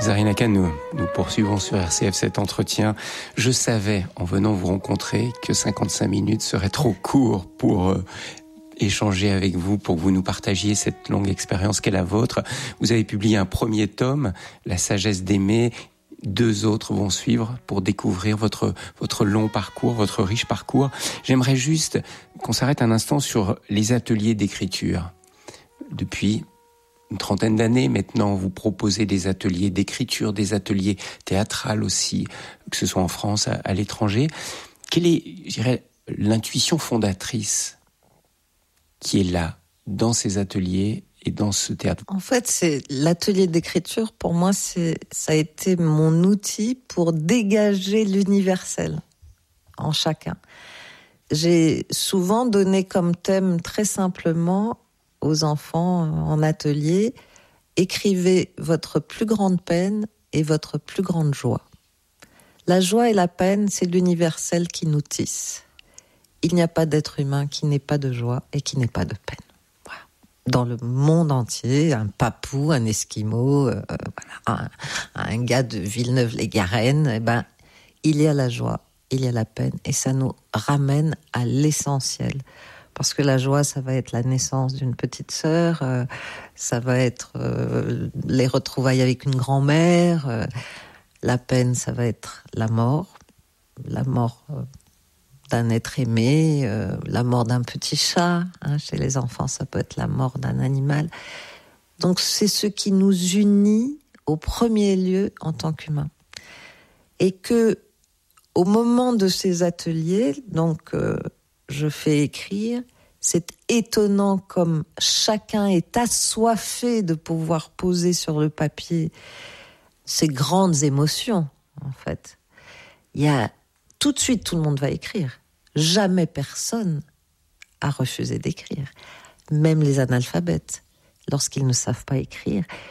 Zarina Khan, nous poursuivons sur RCF cet entretien. Je savais, en venant vous rencontrer, que 55 minutes serait trop court pour échanger avec vous, pour que vous nous partagiez cette longue expérience qu'est la vôtre. Vous avez publié un premier tome, La sagesse d'aimer. 2 autres vont suivre pour découvrir votre long parcours, votre riche parcours. J'aimerais juste qu'on s'arrête un instant sur les ateliers d'écriture. Depuis une 30aine d'années maintenant, vous proposez des ateliers d'écriture, des ateliers théâtrales aussi, que ce soit en France, à l'étranger. Quelle est, je dirais, l'intuition fondatrice qui est là, dans ces ateliers et dans ce théâtre? En fait, c'est l'atelier d'écriture, pour moi, ça a été mon outil pour dégager l'universel en chacun. J'ai souvent donné comme thème, très simplement, aux enfants en atelier, écrivez votre plus grande peine et votre plus grande joie. La joie et la peine, c'est l'universel qui nous tisse. Il n'y a pas d'être humain qui n'ait pas de joie et qui n'ait pas de peine. Voilà. Dans le monde entier, un papou, un esquimau, un gars de Villeneuve-les-Garennes, il y a la joie, il y a la peine, et ça nous ramène à l'essentiel. Parce que la joie, ça va être la naissance d'une petite sœur, ça va être les retrouvailles avec une grand-mère, la peine, ça va être la mort d'un être aimé, la mort d'un petit chat, chez les enfants, ça peut être la mort d'un animal. Donc c'est ce qui nous unit au premier lieu en tant qu'humains. Et que, au moment de ces ateliers, donc je fais écrire, c'est étonnant comme chacun est assoiffé de pouvoir poser sur le papier ces grandes émotions, en fait. Il y a tout de suite, tout le monde va écrire. Jamais personne a refusé d'écrire. Même les analphabètes, lorsqu'ils ne savent pas écrire,